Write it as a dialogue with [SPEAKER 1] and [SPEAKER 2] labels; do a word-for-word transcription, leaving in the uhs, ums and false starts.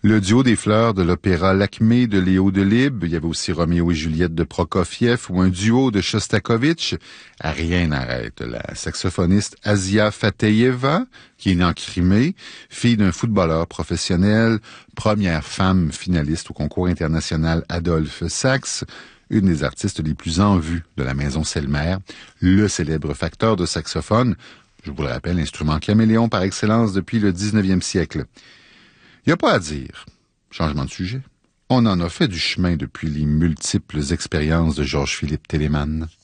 [SPEAKER 1] Le duo des fleurs de l'opéra L'Acmé de Léo Delibes. Il y avait aussi Roméo et Juliette de Prokofiev ou un duo de Shostakovich. Rien n'arrête la saxophoniste Asia Fateyeva, qui est née en Crimée, fille d'un footballeur professionnel, première femme finaliste au concours international Adolphe Sax, une des artistes les plus en vue de la maison Selmer, le célèbre facteur de saxophone, je vous le rappelle, instrument caméléon par excellence depuis le dix-neuvième siècle. Il n'y a pas à dire. Changement de sujet. On en a fait du chemin depuis les multiples expériences de Georges-Philippe Telemann.